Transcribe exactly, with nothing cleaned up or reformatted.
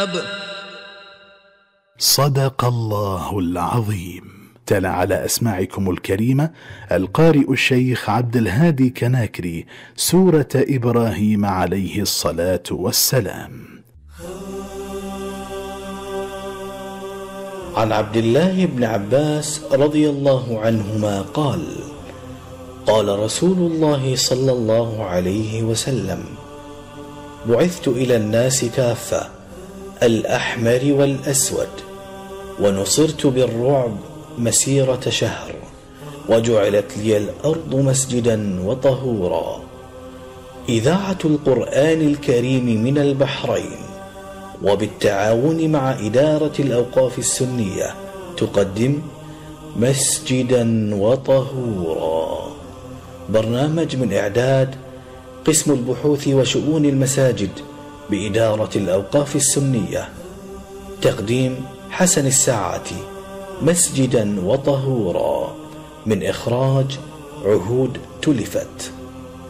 صدق الله العظيم. تلا على أسماعكم الكريمة القارئ الشيخ عبد الهادي كناكري سورة إبراهيم عليه الصلاة والسلام. عن عبد الله بن عباس رضي الله عنهما قال: قال رسول الله صلى الله عليه وسلم: بعثت إلى الناس كافة، الأحمر والأسود، ونصرت بالرعب مسيرة شهر، وجعلت لي الأرض مسجدا وطهورا. إذاعة القرآن الكريم من البحرين وبالتعاون مع إدارة الأوقاف السنية تقدم مسجدا وطهورا، برنامج من إعداد قسم البحوث وشؤون المساجد بإدارة الأوقاف السنية، تقديم حسن الساعاتي. مسجدا وطهورا، من إخراج عهود تلفت.